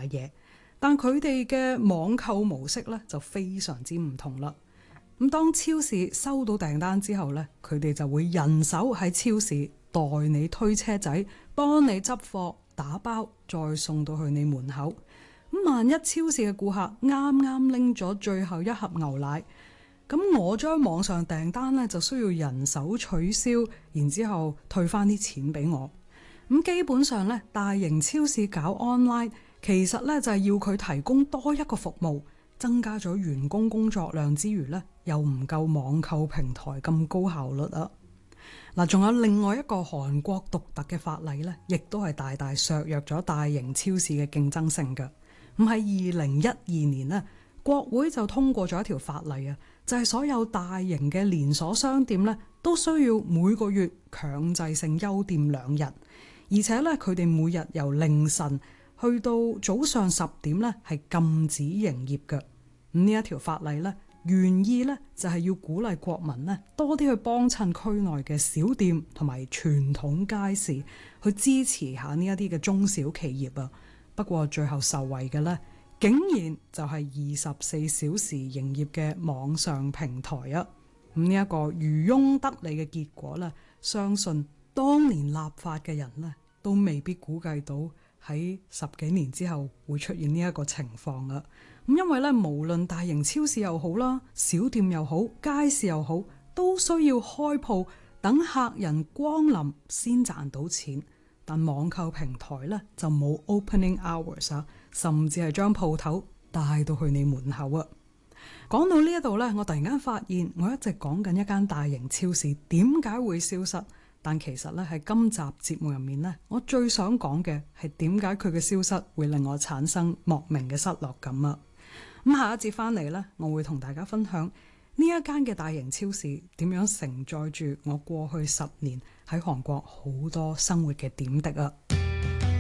買嘢，但佢哋嘅網購模式咧就非常之唔同啦。咁當超市收到訂單之後咧，佢哋就會人手喺超市代你推車仔，幫你執貨打包，再送到去你門口。咁萬一超市嘅顧客啱啱拎咗最後一盒牛奶，咁我將網上訂單咧就需要人手取消，然之後退翻啲錢俾我。咁基本上咧，大型超市搞 online 其實咧就係要佢提供多一個服務，增加咗員工工作量之餘咧，又唔夠網購平台咁高效率啊！嗱，仲有另外一個韓國獨特嘅法例咧，亦都係大大削弱咗大型超市嘅競爭性嘅。咁喺2012年呢，國會就通過咗一條法例啊，就係所有大型嘅連鎖商店咧，都需要每個月強制性休店2日，而且咧佢哋每日由凌晨去到早上10點咧係禁止營業嘅。咁呢一條法例咧，原意咧就係要鼓勵國民咧多啲去幫襯區內嘅小店同埋傳統街市，去支持下呢一啲嘅中小企業啊。不過最後受惠嘅咧，竟然就係24小時營業嘅網上平台啊！咁呢一個漁翁得利嘅結果咧，相信當年立法嘅人咧都未必估計到喺10幾年之後會出現呢一個情況啊！咁因為咧，無論大型超市又好啦，小店又好，街市又好，都需要開鋪等客人光臨先賺到錢。但網購平台咧就冇 opening hours 啊，甚至係將鋪頭帶到去你門口啊！講到呢一度咧，我突然間發現我一直講緊一間大型超市點解會消失，但其實咧喺今集節目入面咧，我最想講嘅係點解佢嘅消失會令我產生莫名嘅失落感啊！咁下一節翻嚟咧，我會同大家分享呢一間嘅大型超市點樣承載住我過去10年喺韓國好多生活嘅點滴啊！